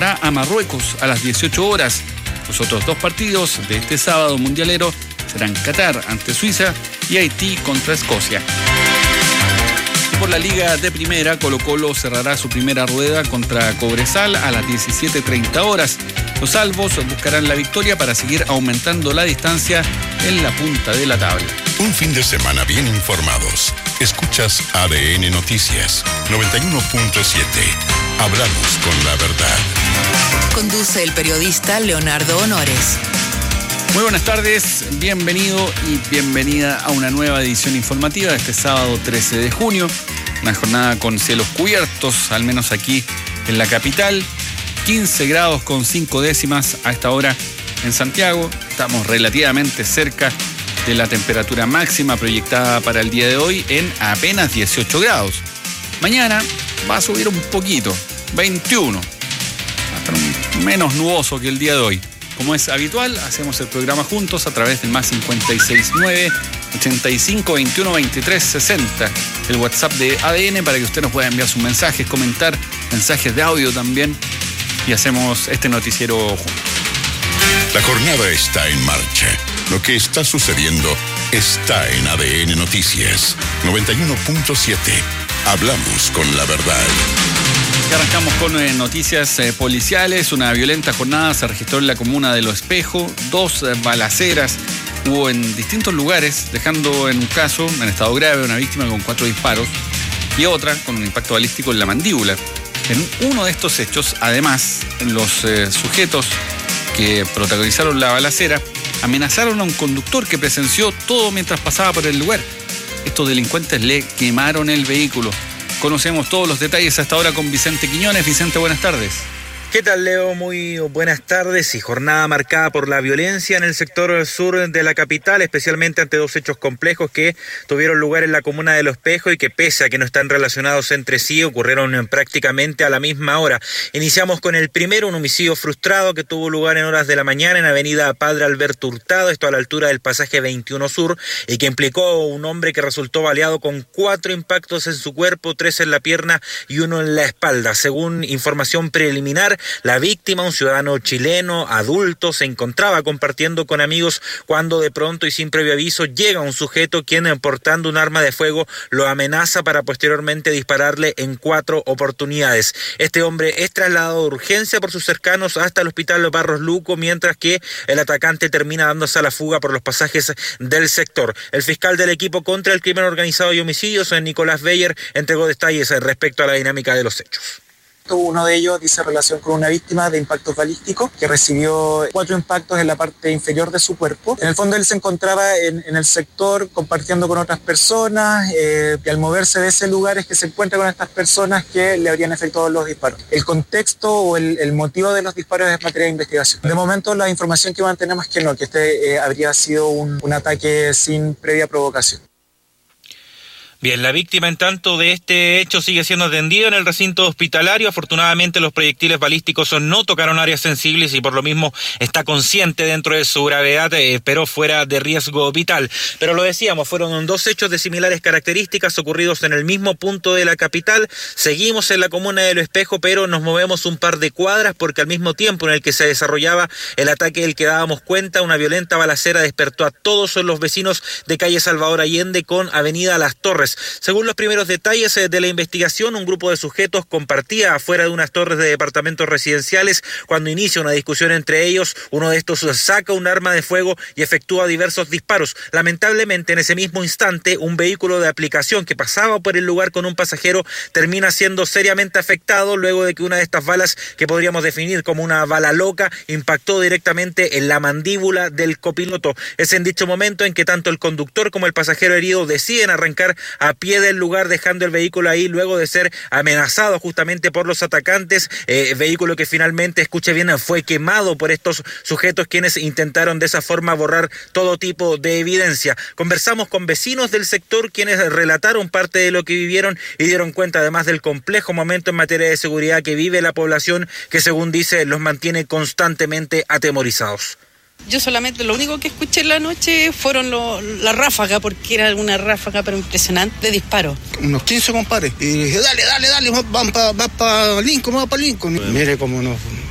enfrentará a Marruecos a las 18 horas. Los otros dos partidos de este sábado mundialero serán Qatar ante Suiza y Haití contra Escocia. Y por la Liga de Primera, Colo-Colo cerrará su primera rueda contra Cobresal a las 17:30 horas. Los albos buscarán la victoria para seguir aumentando la distancia en la punta de la tabla. Un fin de semana bien informados. Escuchas ADN Noticias 91.7. Hablamos con la verdad. Conduce el periodista Leonardo Honores. Muy buenas tardes, bienvenido y bienvenida a una nueva edición informativa de este sábado 13 de junio. Una jornada con cielos cubiertos, al menos aquí en la capital. 15 grados con 5 décimas a esta hora en Santiago. Estamos relativamente cerca de la temperatura máxima proyectada para el día de hoy en apenas 18 grados. Mañana va a subir un poquito, 21. Va a estar menos nuboso que el día de hoy. Como es habitual, hacemos el programa juntos a través del más 569 85 21 23 60, el WhatsApp de ADN, para que usted nos pueda enviar sus mensajes, comentar, mensajes de audio también, y hacemos este noticiero juntos. La jornada está en marcha. Lo que está sucediendo está en ADN Noticias 91.7. Hablamos con la verdad. Y arrancamos con noticias policiales. Una violenta jornada se registró en la comuna de Lo Espejo. 2 balaceras hubo en distintos lugares, dejando en un caso en estado grave una víctima con 4 disparos y otra con un impacto balístico en la mandíbula. En uno de estos hechos, además, los sujetos que protagonizaron la balacera amenazaron a un conductor que presenció todo mientras pasaba por el lugar. Estos delincuentes le quemaron el vehículo. Conocemos todos los detalles hasta ahora con Vicente Quiñones. Vicente, buenas tardes. ¿Qué tal, Leo? Muy buenas tardes. Y jornada marcada por la violencia en el sector sur de la capital, especialmente ante 2 hechos complejos que tuvieron lugar en la comuna de Lo Espejo y que, pese a que no están relacionados entre sí, ocurrieron prácticamente a la misma hora. Iniciamos con el primero, un homicidio frustrado que tuvo lugar en horas de la mañana en avenida Padre Alberto Hurtado, esto a la altura del pasaje 21 Sur, y que implicó un hombre que resultó baleado con 4 impactos en su cuerpo, 3 en la pierna y 1 en la espalda. Según información preliminar, la víctima, un ciudadano chileno adulto, se encontraba compartiendo con amigos cuando de pronto y sin previo aviso llega un sujeto quien, portando un arma de fuego, lo amenaza para posteriormente dispararle en 4 oportunidades. Este hombre es trasladado de urgencia por sus cercanos hasta el hospital Barros Luco, mientras que el atacante termina dándose a la fuga por los pasajes del sector. El fiscal del equipo contra el crimen organizado y homicidios, Nicolás Beyer, entregó detalles respecto a la dinámica de los hechos. Uno de ellos dice relación con una víctima de impactos balísticos que recibió 4 impactos en la parte inferior de su cuerpo. En el fondo él se encontraba en el sector compartiendo con otras personas y al moverse de ese lugar es que se encuentra con estas personas que le habrían efectuado los disparos. El contexto o el motivo de los disparos es materia de investigación. De momento la información que mantenemos es que no, que este habría sido un ataque sin previa provocación. Bien, la víctima en tanto de este hecho sigue siendo atendida en el recinto hospitalario. Afortunadamente los proyectiles balísticos no tocaron áreas sensibles y por lo mismo está consciente dentro de su gravedad, pero fuera de riesgo vital. Pero lo decíamos, fueron 2 hechos de similares características ocurridos en el mismo punto de la capital. Seguimos en la comuna de Lo Espejo, pero nos movemos un par de cuadras porque al mismo tiempo en el que se desarrollaba el ataque del que dábamos cuenta, una violenta balacera despertó a todos los vecinos de calle Salvador Allende con avenida Las Torres. Según los primeros detalles de la investigación, un grupo de sujetos compartía afuera de unas torres de departamentos residenciales. Cuando inicia una discusión entre ellos, uno de estos saca un arma de fuego y efectúa diversos disparos. Lamentablemente, en ese mismo instante, un vehículo de aplicación que pasaba por el lugar con un pasajero termina siendo seriamente afectado luego de que una de estas balas, que podríamos definir como una bala loca, impactó directamente en la mandíbula del copiloto. Es en dicho momento en que tanto el conductor como el pasajero herido deciden arrancar a pie del lugar, dejando el vehículo ahí luego de ser amenazado justamente por los atacantes. Vehículo que finalmente, escuche bien, fue quemado por estos sujetos quienes intentaron de esa forma borrar todo tipo de evidencia. Conversamos con vecinos del sector quienes relataron parte de lo que vivieron y dieron cuenta además del complejo momento en materia de seguridad que vive la población, que según dice los mantiene constantemente atemorizados. Yo solamente lo único que escuché en la noche fueron la ráfaga, porque era una ráfaga pero impresionante de disparos. Unos 15 compadres. Y dije, dale, vamos para Lincoln, Mire cómo nos